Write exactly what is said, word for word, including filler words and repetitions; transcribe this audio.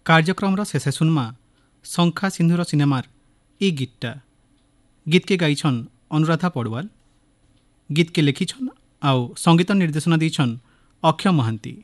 कार्यक्रम शेषे सुनमा शंखा सिंधुर सिनेमार ई गीतटा। गीत के गाइछन अनुराधा पड़वाल, गीत के लिखिछन आउ संगीत निर्देशना दीछन अक्षय महांती।